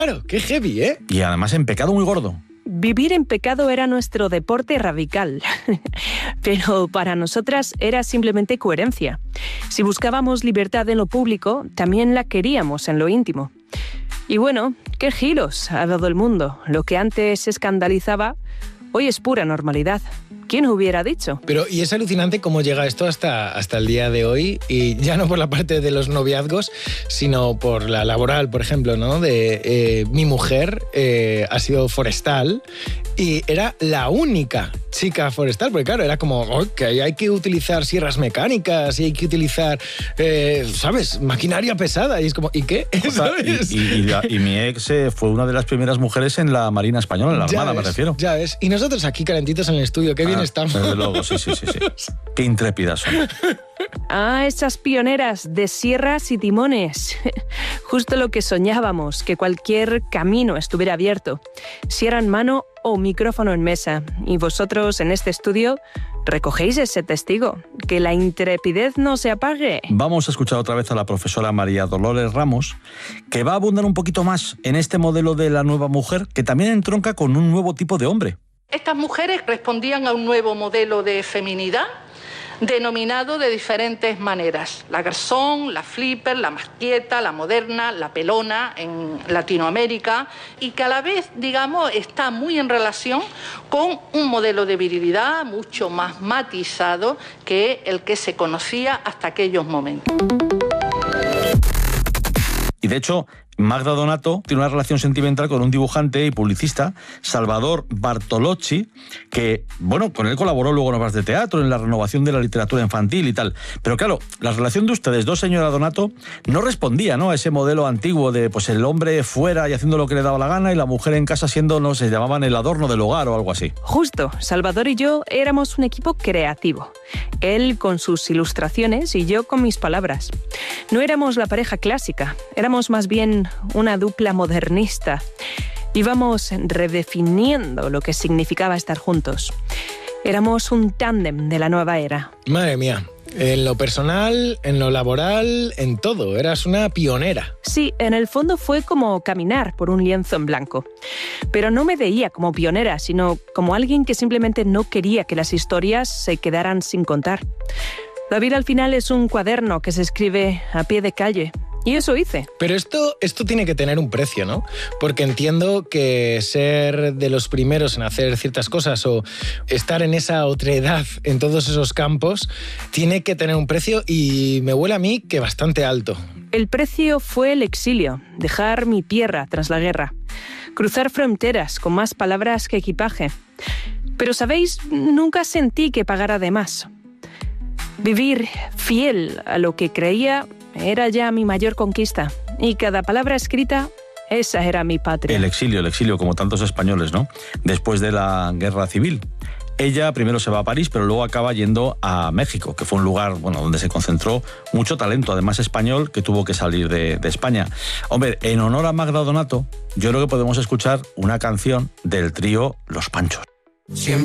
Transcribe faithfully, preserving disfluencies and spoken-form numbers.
Claro, qué heavy, ¿eh? Y además en pecado muy gordo. Vivir en pecado era nuestro deporte radical, pero para nosotras era simplemente coherencia. Si buscábamos libertad en lo público, también la queríamos en lo íntimo. Y bueno, qué giros ha dado el mundo. Lo que antes escandalizaba, hoy es pura normalidad. ¿Quién hubiera dicho? Pero, y es alucinante cómo llega esto hasta, hasta el día de hoy, y ya no por la parte de los noviazgos, sino por la laboral, por ejemplo, ¿no? De eh, mi mujer eh, ha sido forestal y era la única chica forestal, porque claro, era como, oh, que hay que utilizar sierras mecánicas y hay que utilizar, eh, ¿sabes?, maquinaria pesada, y es como, ¿y qué? O sea, y, y, y, la, y mi ex eh, fue una de las primeras mujeres en la Marina Española, en la Armada, ves, me refiero. Ya ves, y nosotros aquí calentitos en el estudio, qué ah, bien estamos. Desde luego, sí, sí, sí, sí. Qué intrépidas son. Ah, esas pioneras de sierras y timones. Justo lo que soñábamos, que cualquier camino estuviera abierto. Sierra en mano o micrófono en mesa. Y vosotros en este estudio recogéis ese testigo. Que la intrepidez no se apague. Vamos a escuchar otra vez a la profesora María Dolores Ramos, que va a abundar un poquito más en este modelo de la nueva mujer, que también entronca con un nuevo tipo de hombre. Estas mujeres respondían a un nuevo modelo de feminidad, denominado de diferentes maneras. La garzón, la flipper, la más quieta, la moderna, la pelona en Latinoamérica, y que a la vez, digamos, está muy en relación con un modelo de virilidad mucho más matizado que el que se conocía hasta aquellos momentos. Y de hecho, Magda Donato tiene una relación sentimental con un dibujante y publicista, Salvador Bartolocci, que, bueno, con él colaboró luego en obras de teatro, en la renovación de la literatura infantil y tal. Pero claro, la relación de ustedes dos, señora Donato, no respondía, ¿no?, a ese modelo antiguo de, pues, el hombre fuera y haciendo lo que le daba la gana y la mujer en casa siendo, no sé, llamaban el adorno del hogar o algo así. Justo, Salvador y yo éramos un equipo creativo. Él con sus ilustraciones y yo con mis palabras. No éramos la pareja clásica, éramos más bien una dupla modernista. Íbamos redefiniendo lo que significaba estar juntos. Éramos un tándem de la nueva era. Madre mía, en lo personal, en lo laboral, en todo. Eras una pionera. Sí, en el fondo fue como caminar por un lienzo en blanco. Pero no me veía como pionera, sino como alguien que simplemente no quería que las historias se quedaran sin contar. La vida al final es un cuaderno que se escribe a pie de calle. Y eso hice. Pero esto, esto tiene que tener un precio, ¿no? Porque entiendo que ser de los primeros en hacer ciertas cosas o estar en esa otredad en todos esos campos tiene que tener un precio, y me huele a mí que bastante alto. El precio fue el exilio, dejar mi tierra tras la guerra, cruzar fronteras con más palabras que equipaje. Pero, ¿sabéis? Nunca sentí que pagara de más. Vivir fiel a lo que creía era ya mi mayor conquista, y cada palabra escrita, esa era mi patria. El exilio, el exilio, como tantos españoles, ¿no? Después de la guerra civil. Ella primero se va a París, pero luego acaba yendo a México, que fue un lugar, bueno, donde se concentró mucho talento, además español, que tuvo que salir de, de España. Hombre, en honor a Magda Donato, yo creo que podemos escuchar una canción del trío Los Panchos.